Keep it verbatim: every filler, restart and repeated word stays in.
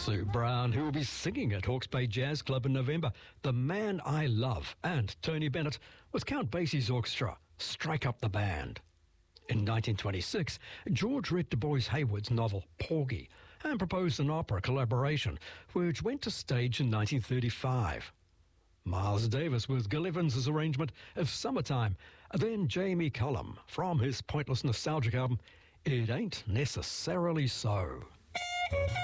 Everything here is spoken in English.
Sue Brown, who will be singing at Hawke's Bay Jazz Club in November. The Man I Love, and Tony Bennett with Count Basie's orchestra, Strike Up the Band. In nineteen twenty-six, George read Du Bois Hayward's novel Porgy and proposed an opera collaboration, which went to stage in nineteen thirty-five. Miles Davis with Gil Evans' arrangement of Summertime, then Jamie Cullum from his Pointless Nostalgic album, It Ain't Necessarily So.